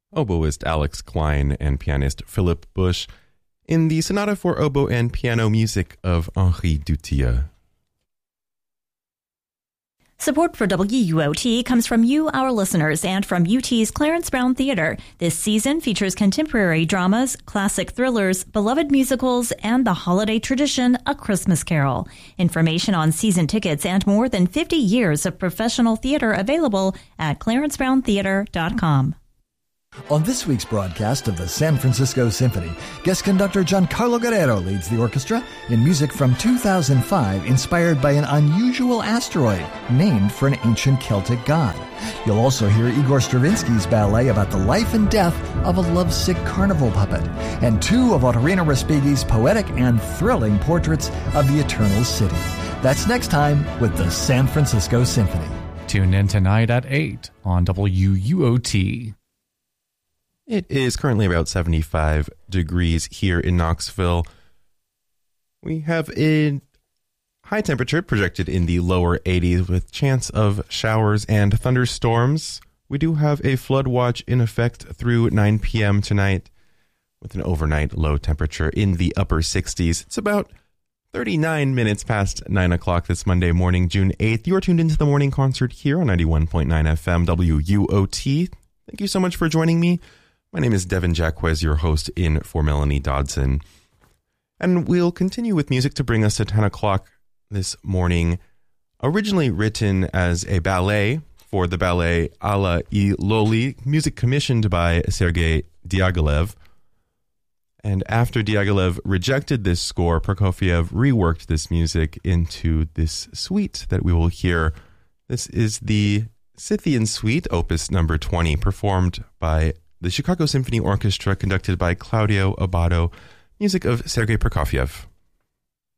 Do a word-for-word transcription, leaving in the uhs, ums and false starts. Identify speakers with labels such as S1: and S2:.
S1: oboist Alex Klein and pianist Philip Bush in the Sonata for Oboe and Piano music of Henri Dutilleux.
S2: Support for W U O T comes from you, our listeners, and from U T's Clarence Brown Theater. This season features contemporary dramas, classic thrillers, beloved musicals, and the holiday tradition, A Christmas Carol. Information on season tickets and more than fifty years of professional theater available at clarence brown theater dot com.
S3: On this week's broadcast of the San Francisco Symphony, guest conductor Giancarlo Guerrero leads the orchestra in music from two thousand five inspired by an unusual asteroid named for an ancient Celtic god. You'll also hear Igor Stravinsky's ballet about the life and death of a lovesick carnival puppet, and two of Otorino Respighi's poetic and thrilling portraits of the Eternal City. That's next time with the San Francisco Symphony.
S4: Tune in tonight at eight on W U O T.
S1: It is currently about seventy-five degrees here in Knoxville. We have a high temperature projected in the lower eighties with chance of showers and thunderstorms. We do have a flood watch in effect through nine p.m. tonight with an overnight low temperature in the upper sixties. It's about thirty-nine minutes past nine o'clock this Monday morning, June eighth. You are tuned into the morning concert here on ninety-one point nine F M W U O T. Thank you so much for joining me. My name is Devin Jacquez, your host in for Melanie Dodson. And we'll continue with music to bring us to ten o'clock this morning. Originally written as a ballet for the ballet Alla i Loli, music commissioned by Sergei Diaghilev. And after Diaghilev rejected this score, Prokofiev reworked this music into this suite that we will hear. This is the Scythian Suite, opus number twenty, performed by the Chicago Symphony Orchestra, conducted by Claudio Abbado, music of Sergei Prokofiev.